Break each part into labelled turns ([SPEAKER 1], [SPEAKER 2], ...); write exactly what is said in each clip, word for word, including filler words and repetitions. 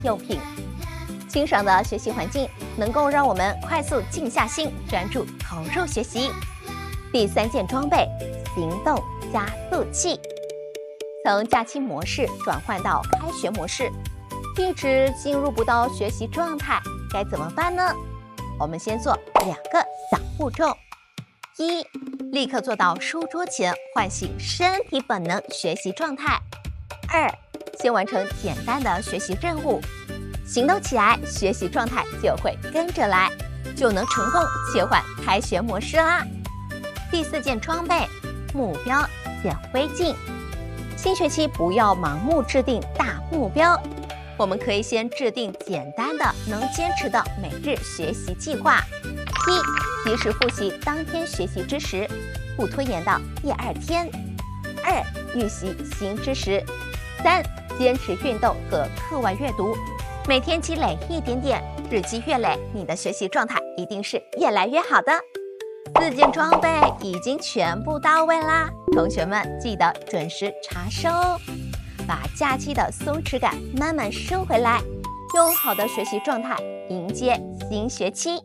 [SPEAKER 1] 用品。清爽的学习环境能够让我们快速静下心，专注投入学习。第三件装备：行动加速器。从假期模式转换到开学模式，一直进入不到学习状态，该怎么办呢？我们先做两个小步骤：一，立刻做到书桌前唤醒身体本能学习状态；二，先完成简单的学习任务，行动起来，学习状态就会跟着来，就能成功切换开学模式啦。第四件装备：目标显微镜。新学期不要盲目制定大目标，我们可以先制定简单的、能坚持的每日学习计划。一、及时复习当天学习知识，不拖延到第二天。二、预习新知识。三、坚持运动和课外阅读，每天积累一点点，日积月累，你的学习状态一定是越来越好的。四件装备已经全部到位啦，同学们记得准时查收哦，把假期的松弛感慢慢收回来，用好的学习状态迎接新学期。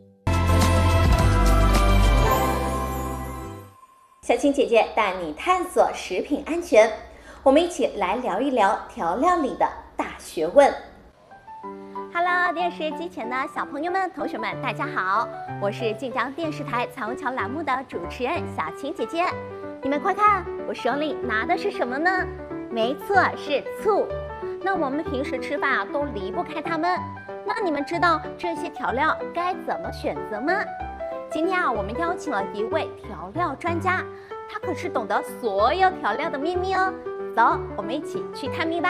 [SPEAKER 1] 小青姐姐带你探索食品安全，我们一起来聊一聊调料里的大学问。Hello， 电视机前的小朋友们、同学们，大家好，我是晋江电视台彩虹桥栏目的主持人小青姐姐。你们快看，我手里拿的是什么呢？没错，是醋。那我们平时吃饭啊，都离不开它们。那你们知道这些调料该怎么选择吗？今天啊，我们邀请了一位调料专家，他可是懂得所有调料的秘密哦。走，我们一起去探秘吧。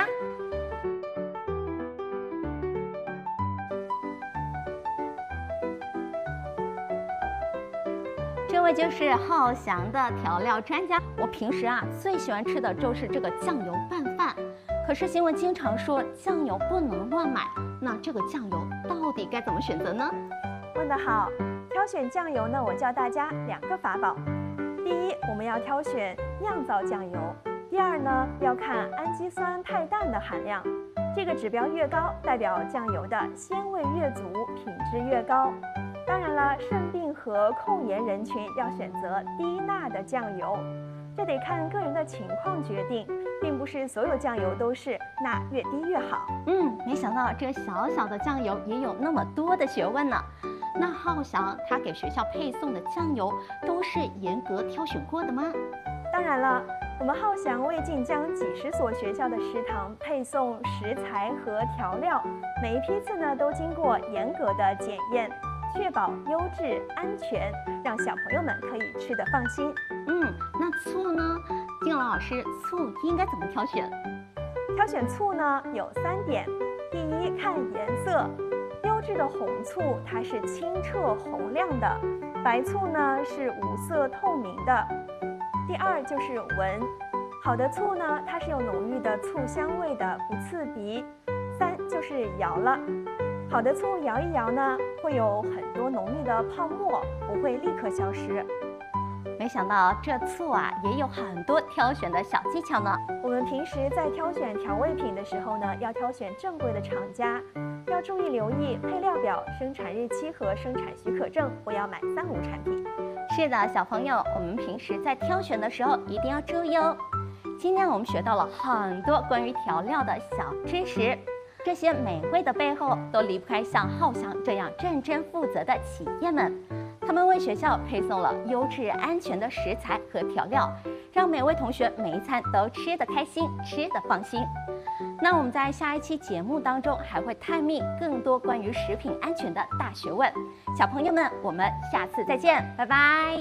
[SPEAKER 1] 这位就是浩翔的调料专家。我平时啊最喜欢吃的就是这个酱油拌饭，可是新闻经常说酱油不能乱买，那这个酱油到底该怎么选择呢？
[SPEAKER 2] 问得好，挑选酱油呢，我教大家两个法宝。第一，我们要挑选酿造酱油；第二呢，要看氨基酸肽氮的含量，这个指标越高，代表酱油的鲜味越足，品质越高。当然了，肾病和控盐人群要选择低钠的酱油，这得看个人的情况决定，并不是所有酱油都是钠越低越好。
[SPEAKER 1] 嗯，没想到这小小的酱油也有那么多的学问呢。那浩翔他给学校配送的酱油都是严格挑选过的吗？
[SPEAKER 2] 当然了，我们浩翔为晋江几十所学校的食堂配送食材和调料，每一批次呢都经过严格的检验，确保优质安全，让小朋友们可以吃得放心。
[SPEAKER 1] 嗯，那醋呢？金龙老师，醋应该怎么挑选？
[SPEAKER 2] 挑选醋呢有三点：第一，看颜色，优质的红醋它是清澈红亮的，白醋呢是无色透明的。第二就是闻，好的醋呢它是有浓郁的醋香味的，不刺鼻。三就是摇了。好的醋摇一摇呢，会有很多浓密的泡沫，不会立刻消失。
[SPEAKER 1] 没想到这醋啊也有很多挑选的小技巧呢。
[SPEAKER 2] 我们平时在挑选调味品的时候呢，要挑选正规的厂家，要注意留意配料表、生产日期和生产许可证，不要买三无产品。
[SPEAKER 1] 是的，小朋友，我们平时在挑选的时候一定要注意哦。今天我们学到了很多关于调料的小知识。这些美味的背后都离不开像浩翔这样认真负责的企业们，他们为学校配送了优质安全的食材和调料，让每位同学每一餐都吃得开心，吃得放心。那我们在下一期节目当中还会探秘更多关于食品安全的大学问，小朋友们，我们下次再见，拜拜。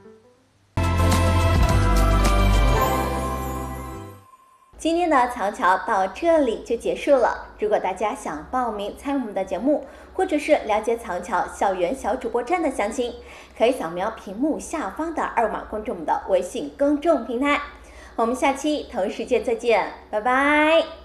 [SPEAKER 1] 今天的曹乔到这里就结束了。如果大家想报名参与我们的节目，或者是了解曹乔校园小主播站的详情，可以扫描屏幕下方的二维码关注我们的微信公众平台。我们下期同一时间再见，拜拜。